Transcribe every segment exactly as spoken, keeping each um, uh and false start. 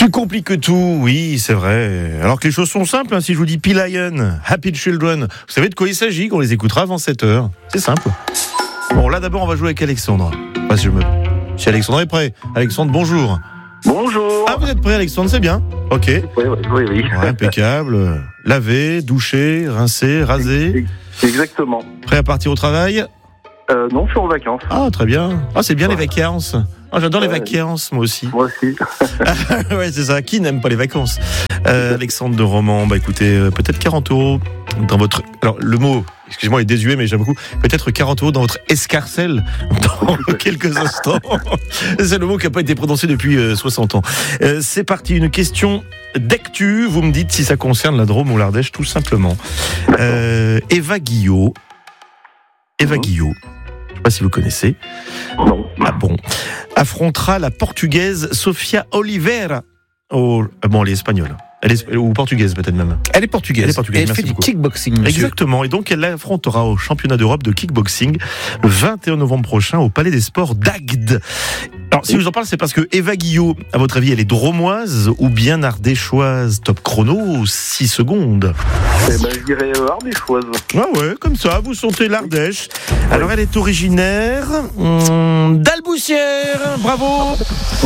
Tu compliques tout, oui, c'est vrai. Alors que les choses sont simples, hein, si je vous dis P-Lion, Happy Children, vous savez de quoi il s'agit, qu'on les écoutera avant sept heures. C'est simple. Bon, là d'abord, on va jouer avec Alexandre. Enfin, si, je me... si Alexandre est prêt. Alexandre, bonjour. Bonjour. Ah, vous êtes prêt, Alexandre, c'est bien. Ok. Oui, oui, oui. oui. Ouais, impeccable. Laver, doucher, rincer, raser. Exactement. Prêt à partir au travail ? Euh, non, je suis en vacances. Ah, très bien. Ah, c'est bien ouais. Les vacances. Ah, j'adore ouais. les vacances, moi aussi. Moi aussi. Ouais, c'est ça. Qui n'aime pas les vacances ? euh, Alexandre de Romans, bah écoutez, euh, peut-être quarante euros dans votre... Alors, le mot, excusez-moi, est désuet, mais j'aime beaucoup. Peut-être quarante euros dans votre escarcelle dans quelques instants. C'est le mot qui n'a pas été prononcé depuis euh, soixante ans. Euh, c'est parti, une question d'actu. Vous me dites si ça concerne la Drôme ou l'Ardèche, tout simplement. Euh, Eva Guillot. Eva mmh. Guillot. Je ne sais pas si vous connaissez. Non. Ah bon. Affrontera la Portugaise Sofia Oliveira. Oh, bon, elle est espagnole. Elle est, ou portugaise peut-être même. Elle est portugaise. Elle, est portugaise. Et elle fait beaucoup. Du kickboxing. Monsieur. Exactement. Et donc elle affrontera au championnat d'Europe de kickboxing le vingt et un novembre prochain au Palais des Sports d'Agde. Alors si je vous en parle, c'est parce que Eva Guillot, à votre avis, elle est dromoise ou bien ardéchoise? Top chrono, six secondes. Eh ben, je dirais euh, ardéchoise. Ah ouais, comme ça, vous sentez l'Ardèche. Alors elle est originaire hum, d'Alboussière. Bravo.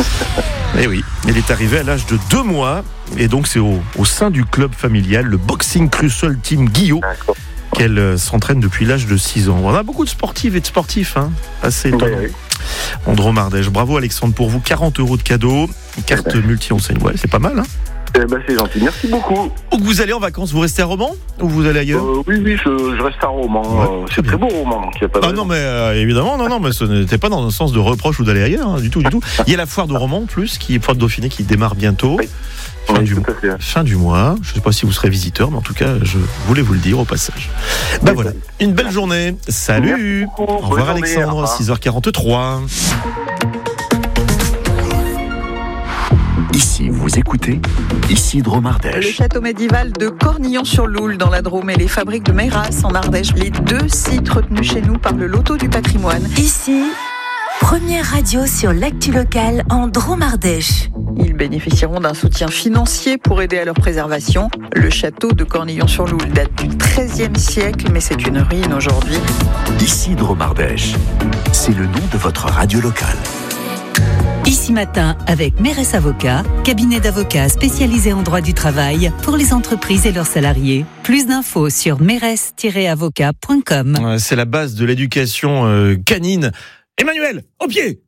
Eh oui, elle est arrivée à l'âge de deux mois. Et donc c'est au, au sein du club familial, le Boxing Crucial Team Guillot, D'accord. qu'elle euh, s'entraîne depuis l'âge de six ans. On a beaucoup de sportives et de sportifs, hein, assez étonnant. Oui, oui. En Drôme Ardèche. Bravo Alexandre pour vous, quarante euros de cadeaux, carte ouais. multi-enseigne. Ouais, c'est pas mal, hein. Eh ben, c'est gentil, merci beaucoup. Où vous allez en vacances, vous restez à Romans ou vous allez ailleurs? euh, Oui, oui, je, je reste à Romans. Ouais, c'est très beau Romans, donc il n'y a pas de Ah non, mais euh, évidemment, non, non, mais ce n'était pas dans le sens de reproche ou d'aller ailleurs, hein, du tout, du tout. Il y a la foire de Romans en plus, qui est foire de Dauphiné, qui démarre bientôt. Oui. Fin, oui, du, fin du mois. Je ne sais pas si vous serez visiteur, mais en tout cas, je voulais vous le dire au passage. Ben oui, voilà, une belle journée. Salut. Au revoir Alexandre, six heures quarante-trois. Ici, vous écoutez, ici Drôme Ardèche. Le château médiéval de Cornillon-sur-Loule dans la Drôme et les fabriques de Meyras en Ardèche, les deux sites retenus chez nous par le loto du patrimoine. Ici, première radio sur l'actu locale en Drôme Ardèche. Ils bénéficieront d'un soutien financier pour aider à leur préservation. Le château de Cornillon-sur-Loule date du treizième siècle, mais c'est une ruine aujourd'hui. Ici Drôme Ardèche, c'est le nom de votre radio locale. Ici Matin avec Meyras Avocats, cabinet d'avocats spécialisé en droit du travail pour les entreprises et leurs salariés. Plus d'infos sur meyras tiret avocat point com. C'est la base de l'éducation euh, canine. Emmanuel, au pied.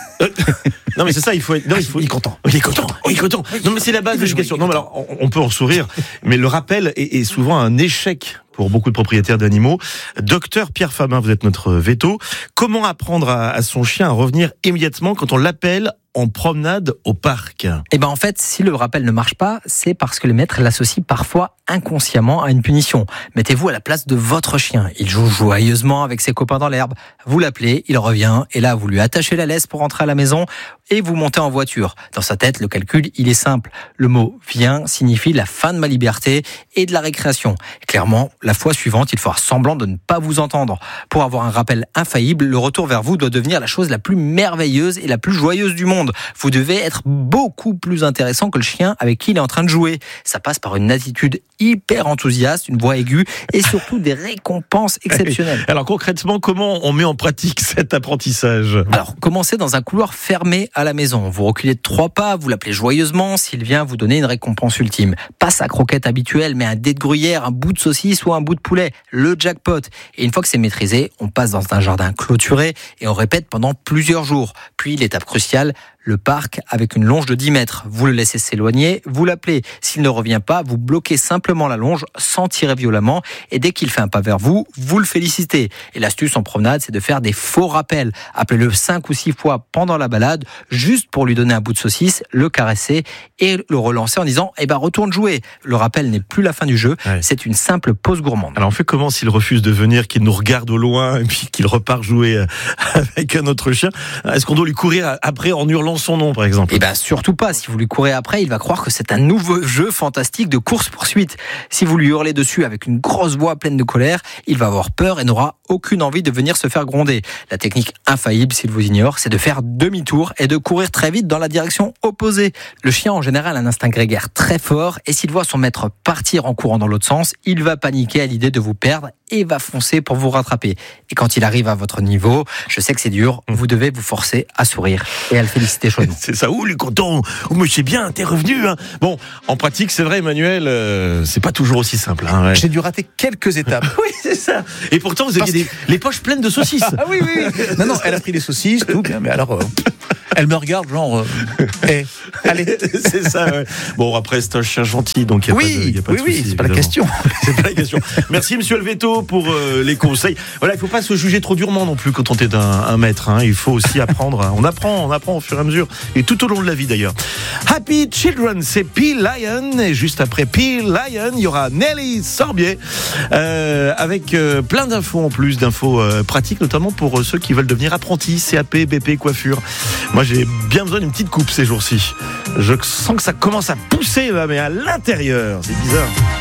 Non mais c'est ça, il faut être... Non, il, faut... il est content. Il est content. Il est content. Non mais c'est la base de l'éducation. Non mais alors on, on peut en sourire, mais le rappel est, est souvent un échec pour beaucoup de propriétaires d'animaux. Docteur Pierre Fabin, vous êtes notre veto. Comment apprendre à, à son chien à revenir immédiatement quand on l'appelle en promenade au parc? Eh ben en fait, si le rappel ne marche pas, c'est parce que les maîtres l'associent parfois inconsciemment à une punition. Mettez-vous à la place de votre chien. Il joue joyeusement avec ses copains dans l'herbe. Vous l'appelez, il revient, et là vous lui attachez la laisse pour rentrer à la maison et vous montez en voiture. Dans sa tête, le calcul, il est simple. Le mot « vient » signifie la fin de ma liberté et de la récréation. Et clairement, la fois suivante, il fera semblant de ne pas vous entendre. Pour avoir un rappel infaillible, le retour vers vous doit devenir la chose la plus merveilleuse et la plus joyeuse du monde. Vous devez être beaucoup plus intéressant que le chien avec qui il est en train de jouer. Ça passe par une attitude hyper enthousiaste, une voix aiguë et surtout des récompenses exceptionnelles. Alors concrètement, comment on met en pratique cet apprentissage? Alors, commencez dans un couloir fermé à la maison. Vous reculez de trois pas, vous l'appelez joyeusement, s'il vient vous donner une récompense ultime. Pas sa croquette habituelle, mais un dé de gruyère, un bout de saucisse ou un bout de poulet. Le jackpot. Et une fois que c'est maîtrisé, on passe dans un jardin clôturé et on répète pendant plusieurs jours. Puis, l'étape cruciale, le parc avec une longe de dix mètres. Vous le laissez s'éloigner, vous l'appelez. S'il ne revient pas, vous bloquez simplement la longe sans tirer violemment et dès qu'il fait un pas vers vous, vous le félicitez. Et l'astuce en promenade, c'est de faire des faux rappels. Appelez-le cinq ou six fois pendant la balade, juste pour lui donner un bout de saucisse, le caresser et le relancer en disant « Eh ben retourne jouer ». Le rappel n'est plus la fin du jeu, ouais. C'est une simple pause gourmande. Alors on fait comment s'il refuse de venir, qu'il nous regarde au loin et puis qu'il repart jouer avec un autre chien? Est-ce qu'on doit lui courir après en hurlant hurlant son nom, par exemple. Eh bien, surtout pas. Si vous lui courez après, il va croire que c'est un nouveau jeu fantastique de course-poursuite. Si vous lui hurlez dessus avec une grosse voix pleine de colère, il va avoir peur et n'aura aucune envie de venir se faire gronder. La technique infaillible, s'il vous ignore, c'est de faire demi-tour et de courir très vite dans la direction opposée. Le chien, en général, a un instinct grégaire très fort et s'il voit son maître partir en courant dans l'autre sens, il va paniquer à l'idée de vous perdre et va foncer pour vous rattraper. Et quand il arrive à votre niveau, je sais que c'est dur, vous devez vous forcer à sourire et à le féliciter chaudement. C'est ça, ouh, le content, ouh, mais c'est bien, t'es revenu. Hein. Bon, en pratique, c'est vrai, Emmanuel, euh, c'est pas toujours aussi simple. Hein, ouais. J'ai dû rater quelques étapes. Oui, c'est ça. Et pourtant, vous aviez Parce des, les poches pleines de saucisses. Ah oui, oui, oui. Non, non, elle a pris les saucisses, tout bien, mais alors, euh, elle me regarde, genre, euh, hey, allez. C'est ça, ouais. Bon, après, c'est un chien gentil, donc il n'y a oui, pas de, y a pas oui, de oui, souci, c'est pas la évidemment. question. C'est pas la question. Merci, monsieur Elvetto, pour euh, les conseils. Voilà, il ne faut pas se juger trop durement non plus quand on est un, un maître. Hein. Il faut aussi apprendre. Hein. On apprend, on apprend au fur et à mesure. Et tout au long de la vie, d'ailleurs. Happy Children, c'est P. Lion. Et juste après P. Lion, il y aura Nelly Sorbier. Euh, avec euh, plein d'infos en plus, d'infos euh, pratiques, notamment pour euh, ceux qui veulent devenir apprentis, C A P, B P, coiffure. Moi, j'ai bien besoin d'une petite coupe ces jours-ci. Je sens que ça commence à pousser, là, mais à l'intérieur. C'est bizarre.